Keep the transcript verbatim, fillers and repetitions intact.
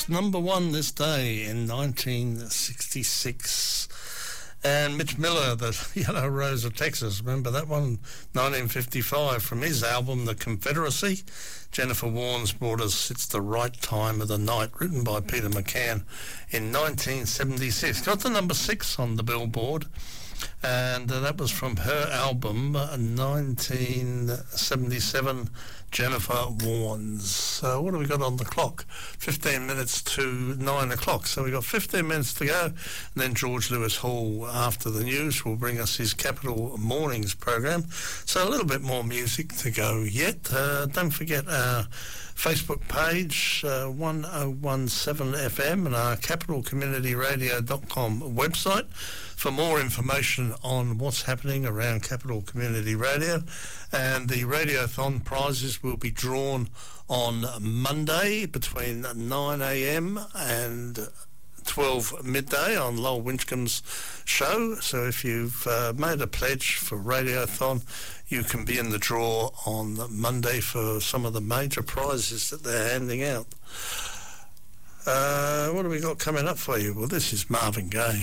Number one this day in nineteen sixty-six. And Mitch Miller, the Yellow Rose of Texas, remember that one? nineteen fifty-five, from his album The Confederacy. Jennifer Warnes brought us It's the Right Time of the Night, written by Peter McCann in nineteen seventy-six. Got to number six on the Billboard, and uh, that was from her album uh, nineteen seventy-seven, Jennifer Warnes. So what have we got on the clock? fifteen minutes to nine o'clock. So we've got fifteen minutes to go, and then George Lewis Hall, after the news, will bring us his Capital Mornings program. So a little bit more music to go yet. Uh, don't forget our Facebook page, uh, one oh one seven F M, and our capital community radio dot com website for more information on what's happening around Capital Community Radio. And the Radiothon prizes will be drawn on Monday between nine a.m. and twelve midday on Lowell Winchcombe's show. So if you've uh, made a pledge for Radiothon, you can be in the draw on Monday for some of the major prizes that they're handing out. Uh, what have we got coming up for you? Well, this is Marvin Gaye.